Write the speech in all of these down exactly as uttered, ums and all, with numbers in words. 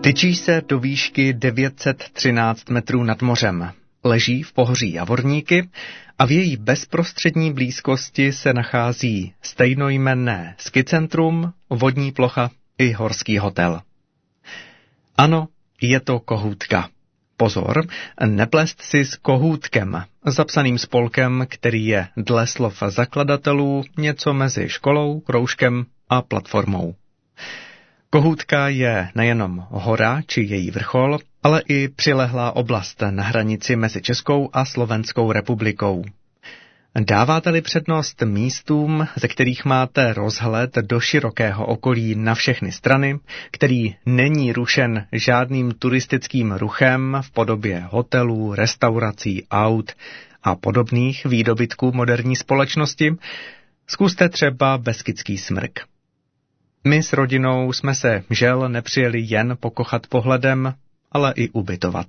Tyčí se do výšky devět set třináct metrů nad mořem. Leží v pohoří Javorníky a v její bezprostřední blízkosti se nachází stejnojmenné skicentrum, vodní plocha i horský hotel. Ano, je to Kohútka. Pozor, neplést si s Kohútkem, zapsaným spolkem, který je dle slov zakladatelů něco mezi školou, kroužkem a platformou. Kohútka je nejenom hora či její vrchol, ale i přilehlá oblast na hranici mezi Českou a Slovenskou republikou. Dáváte-li přednost místům, ze kterých máte rozhled do širokého okolí na všechny strany, který není rušen žádným turistickým ruchem v podobě hotelů, restaurací, aut a podobných výdobytků moderní společnosti, zkuste třeba Beskydský smrk. My s rodinou jsme se žel nepřijeli jen pokochat pohledem, ale i ubytovat.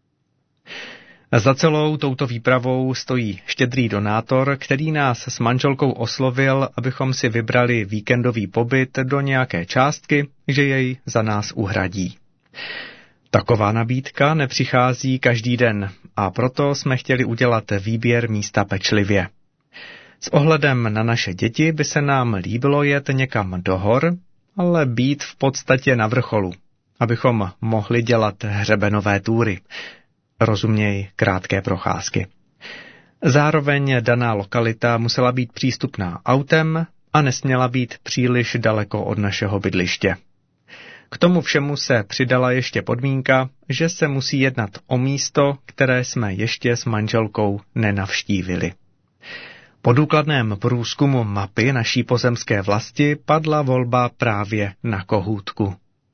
Za celou touto výpravou stojí štědrý donátor, který nás s manželkou oslovil, abychom si vybrali víkendový pobyt do nějaké částky, že jej za nás uhradí. Taková nabídka nepřichází každý den a proto jsme chtěli udělat výběr místa pečlivě. S ohledem na naše děti by se nám líbilo jet někam do hor, ale být v podstatě na vrcholu, abychom mohli dělat hřebenové túry, rozuměj krátké procházky. Zároveň daná lokalita musela být přístupná autem a nesměla být příliš daleko od našeho bydliště. K tomu všemu se přidala ještě podmínka, že se musí jednat o místo, které jsme ještě s manželkou nenavštívili. Po důkladném průzkumu mapy naší pozemské vlasti padla volba právě na Kohútku.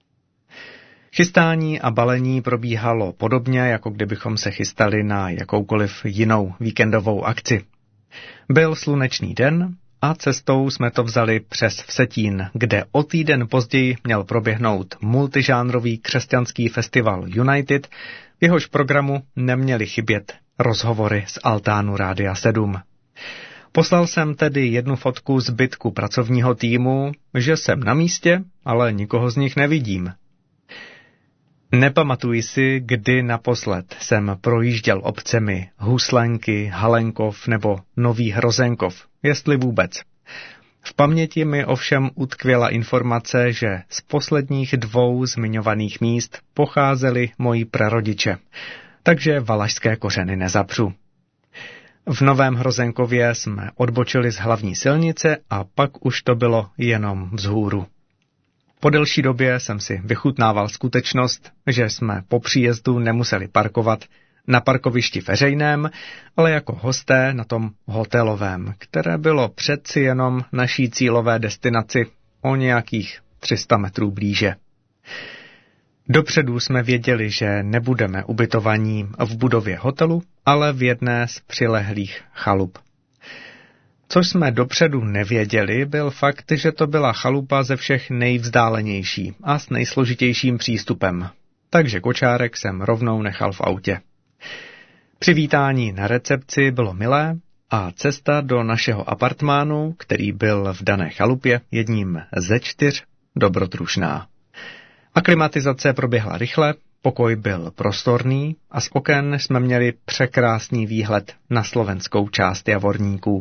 Chystání a balení probíhalo podobně, jako kdybychom se chystali na jakoukoliv jinou víkendovou akci. Byl slunečný den a cestou jsme to vzali přes Vsetín, kde o týden později měl proběhnout multižánrový křesťanský festival United, v jehož programu neměly chybět rozhovory z altánu Rádia sedm. Poslal jsem tedy jednu fotku zbytku pracovního týmu, že jsem na místě, ale nikoho z nich nevidím. Nepamatuji si, kdy naposled jsem projížděl obcemi Huslenky, Halenkov nebo Nový Hrozenkov, jestli vůbec. V paměti mi ovšem utkvěla informace, že z posledních dvou zmiňovaných míst pocházeli moji prarodiče, takže valašské kořeny nezapřu. V Novém Hrozenkově jsme odbočili z hlavní silnice a pak už to bylo jenom vzhůru. Po delší době jsem si vychutnával skutečnost, že jsme po příjezdu nemuseli parkovat na parkovišti veřejném, ale jako hosté na tom hotelovém, které bylo přeci jenom naší cílové destinaci o nějakých tři sta metrů blíže. Dopředu jsme věděli, že nebudeme ubytovaní v budově hotelu, ale v jedné z přilehlých chalup. Co jsme dopředu nevěděli, byl fakt, že to byla chalupa ze všech nejvzdálenější a s nejsložitějším přístupem, takže kočárek jsem rovnou nechal v autě. Přivítání na recepci bylo milé a cesta do našeho apartmánu, který byl v dané chalupě jedním ze čtyř, dobrodružná. Aklimatizace proběhla rychle, pokoj byl prostorný a z oken jsme měli překrásný výhled na slovenskou část Javorníků.